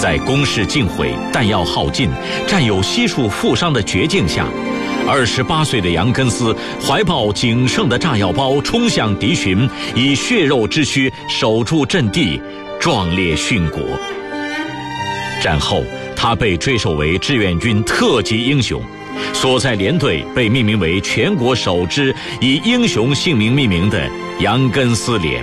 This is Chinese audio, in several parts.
在攻势尽毁、弹药耗尽、战友悉数负伤的绝境下，28岁的杨根思怀抱仅剩的炸药包冲向敌群，以血肉之躯守住阵地，壮烈殉国。战后，他被追授为志愿军特级英雄，所在连队被命名为全国首支以英雄姓名命名的杨根思连。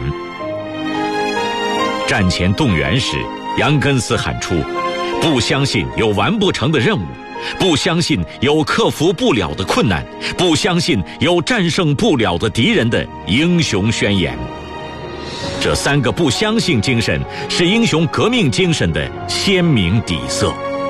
战前动员时，杨根思喊出：不相信有完不成的任务，不相信有克服不了的困难，不相信有战胜不了的敌人的英雄宣言。这3个不相信精神是英雄革命精神的鲜明底色。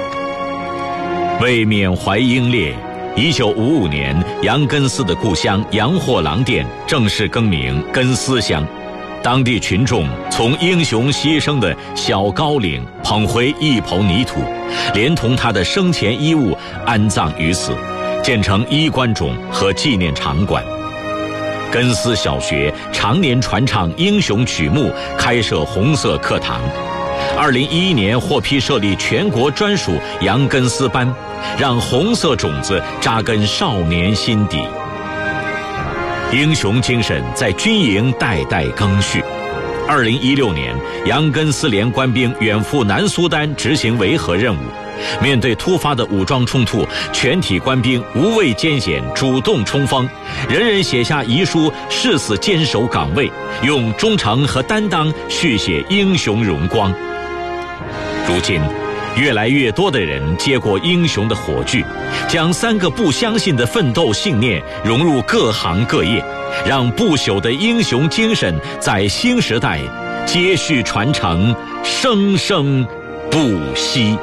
为缅怀英烈，1955年，杨根思的故乡洋货郎店正式更名根思乡。当地群众从英雄牺牲的小高岭捧回一抔泥土，连同他的生前衣物安葬于此，建成衣冠冢和纪念场馆。根思小学常年传唱英雄曲目，开设红色课堂。2011年获批设立全国专属杨根思班，让红色种子扎根少年心底。英雄精神在军营代代更续。2016年，杨根思连官兵远赴南苏丹执行维和任务。面对突发的武装冲突，全体官兵无畏艰险，主动冲锋，人人写下遗书，誓死坚守岗位，用忠诚和担当续写英雄荣光。如今，越来越多的人接过英雄的火炬，将3个不相信的奋斗信念融入各行各业，让不朽的英雄精神在新时代接续传承，生生不息。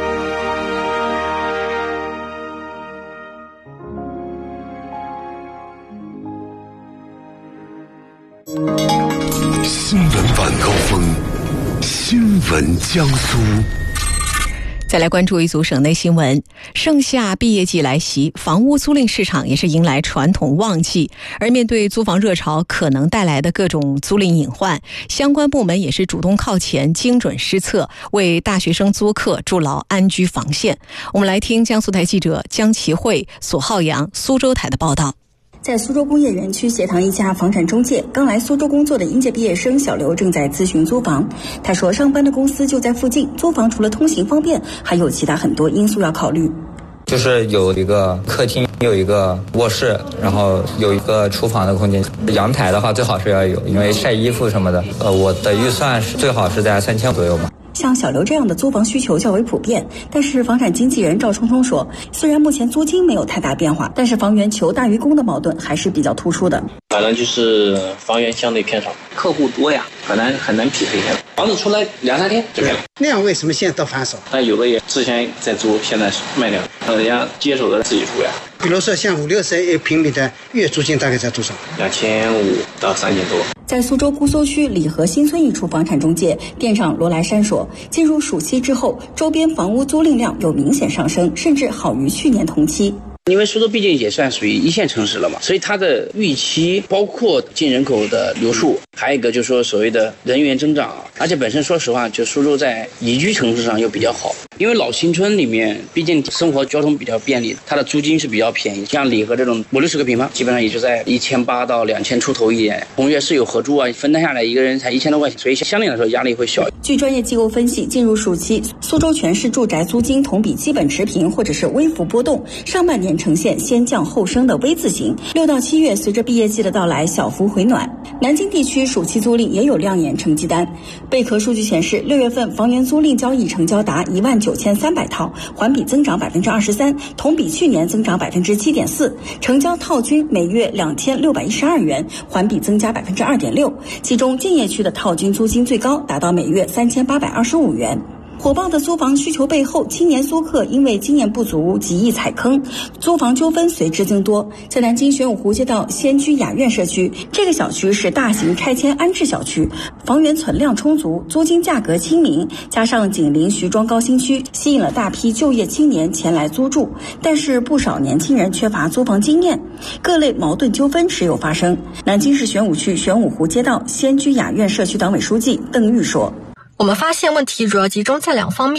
新闻晚高峰，新闻江苏。 再来关注一组省内新闻。盛夏毕业季来袭，房屋租赁市场也是迎来传统旺季。而面对租房热潮可能带来的各种租赁隐患，相关部门也是主动靠前，精准施策，为大学生租客筑牢安居防线。我们来听江苏台记者江其慧、索浩洋、苏州台的报道。 在苏州工业园区协堂一家房产中介，刚来苏州工作的应届毕业生小刘正在咨询租房。他说，上班的公司就在附近，租房除了通行方便，还有其他很多因素要考虑。 就是有一个客厅，有一个卧室，然后有一个厨房的空间。阳台的话最好是要有，因为晒衣服什么的。我的预算是最好是在3000左右嘛。 像小刘这样的租房需求较为普遍，但是房产经纪人赵冲冲说，虽然目前租金没有太大变化，但是房源求大于供的矛盾还是比较突出的。 反正就是房源相对偏少，客户多呀，很难匹配开。房子出来2-3天就没了。 那样为什么现在都反手？ 但有的也之前在租，现在卖掉，让人家接手的自己住呀。 比如说像50-60平米的月租金大概在多少 ？2500到3000多。 在苏州姑苏区李河新村一处房产中介店长罗来山说，进入暑期之后，周边房屋租赁量有明显上升，甚至好于去年同期。 因为苏州毕竟也算属于1线城市了嘛，所以它的预期包括进人口的流速，还有一个就是说所谓的人员增长，而且本身说实话，就苏州在宜居城市上又比较好，因为老新村里面毕竟生活交通比较便利，它的租金是比较便宜，像李河这种50-60个平方，基本上也就在1800到2000出头一点，同月室友合租啊，分摊下来一个人才1000多块钱，所以相对来说压力会小。 据专业机构分析，进入暑期，苏州全市住宅租金同比基本持平或者是微幅波动，上半年呈现先降后升的 V 字形，6到7月随着毕业季的到来小幅回暖。南京地区暑期租赁也有亮眼成绩单。贝壳数据显示，6月份房源租赁交易成交达19300套，环比增长23%，同比去年增长7.4%，成交套均每月2612元，环比增加2.6%，其中建邺区的套均租金最高达到每月3825元。火爆的租房需求背后，青年租客因为经验不足极易踩坑，租房纠纷随之增多。在南京玄武湖街道仙居雅苑社区，这个小区是大型拆迁安置小区，房源存量充足，租金价格亲民，加上紧邻徐庄高新区，吸引了大批就业青年前来租住。但是不少年轻人缺乏租房经验，各类矛盾纠纷时有发生。南京市玄武区玄武湖街道仙居雅苑社区党委书记邓玉说， 我们发现问题主要集中在2方面。